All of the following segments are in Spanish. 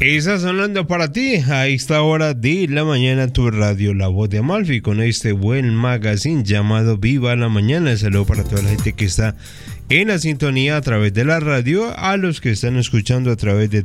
Está sonando para ti a esta hora de la mañana tu radio La Voz de Amalfi con este buen magazine llamado Viva la Mañana. Saludo para toda la gente que está en la sintonía a través de la radio, a los que están escuchando a través de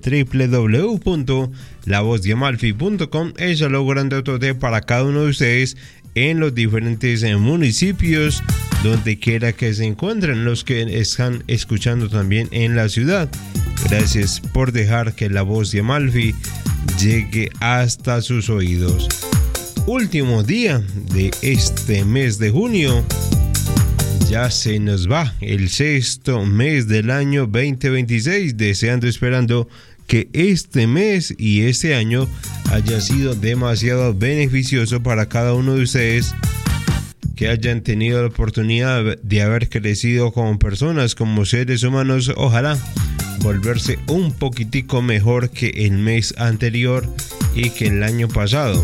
www.lavozdeamalfi.com. El saludo grande para cada uno de ustedes en los diferentes municipios, donde quiera que se encuentren, los que están escuchando también en la ciudad. Gracias por dejar que la voz de Amalfi llegue hasta sus oídos. Último día de este mes de junio. Ya se nos va el sexto mes del año 2026, deseando, esperando que este mes y este año haya sido demasiado beneficioso para cada uno de ustedes, que hayan tenido la oportunidad de haber crecido como personas, como seres humanos. Ojalá volverse un poquitico mejor que el mes anterior y que el año pasado.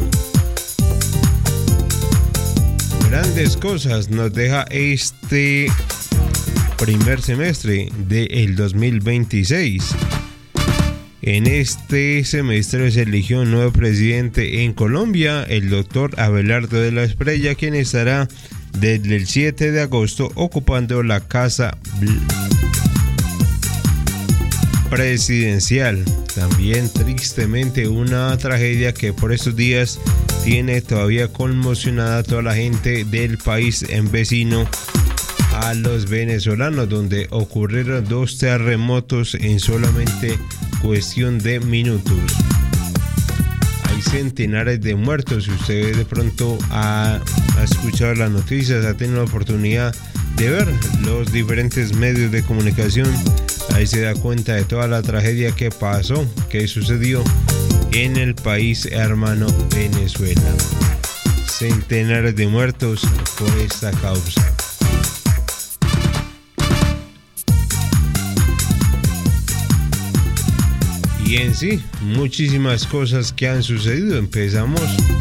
Grandes cosas nos deja este primer semestre del 2026. En este semestre se eligió un nuevo presidente en Colombia, el doctor Abelardo de la Espriella, quien estará desde el 7 de agosto ocupando la Casa Presidencial. También tristemente una tragedia que por estos días tiene todavía conmocionada a toda la gente del país en vecino a los venezolanos, donde ocurrieron 2 terremotos en solamente cuestión de minutos. Hay centenares de muertos. Si usted de pronto ha escuchado las noticias, ha tenido la oportunidad de ver los diferentes medios de comunicación, ahí se da cuenta de toda la tragedia que pasó, que sucedió en el país hermano Venezuela. Centenares de muertos por esta causa. Y en sí, muchísimas cosas que han sucedido. Empezamos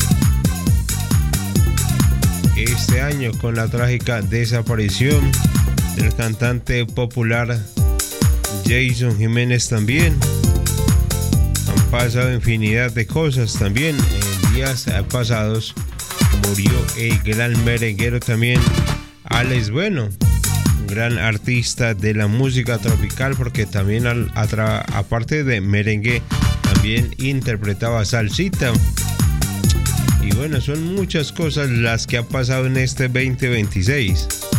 este año con la trágica desaparición del cantante popular Jason Jiménez. También han pasado infinidad de cosas. También en días pasados murió el gran merenguero también Alex Bueno, un gran artista de la música tropical, porque también aparte de merengue también interpretaba salsita. Y bueno, son muchas cosas las que han pasado en este 2026.